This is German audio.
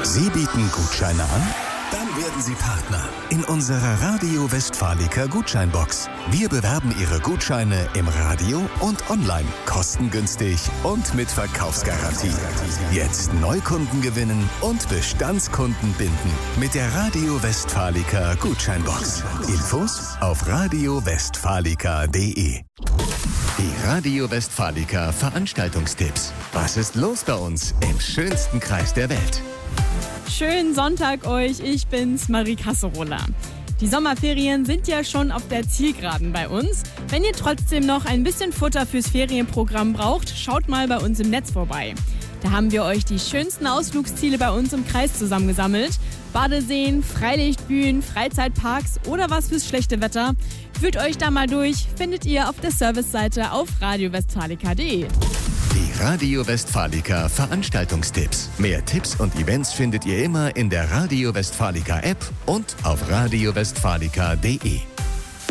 Sie bieten Gutscheine an? Dann werden Sie Partner in unserer Radio Westfalica Gutscheinbox. Wir bewerben Ihre Gutscheine im Radio und online, kostengünstig und mit Verkaufsgarantie. Jetzt Neukunden gewinnen und Bestandskunden binden mit der Radio Westfalica Gutscheinbox. Infos auf radiowestfalica.de. Die Radio Westfalica Veranstaltungstipps. Was ist los bei uns im schönsten Kreis der Welt? Schönen Sonntag euch, ich bin's, Marie Kasserola. Die Sommerferien sind ja schon auf der Zielgeraden bei uns. Wenn ihr trotzdem noch ein bisschen Futter fürs Ferienprogramm braucht, schaut mal bei uns im Netz vorbei. Da haben wir euch die schönsten Ausflugsziele bei uns im Kreis zusammengesammelt. Badeseen, Freilichtbühnen, Freizeitparks oder was fürs schlechte Wetter. Fühlt euch da mal durch, findet ihr auf der Serviceseite auf radiowestfalica.de. Die Radio Westfalica Veranstaltungstipps. Mehr Tipps und Events findet ihr immer in der Radio Westfalica App und auf radiowestfalica.de.